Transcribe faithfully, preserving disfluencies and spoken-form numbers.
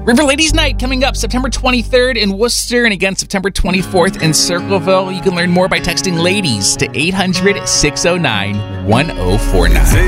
River Ladies Night coming up September twenty-third in Worcester and again September twenty-fourth in Circleville. You can learn more by texting LADIES to eight hundred, six oh nine, one oh four nine.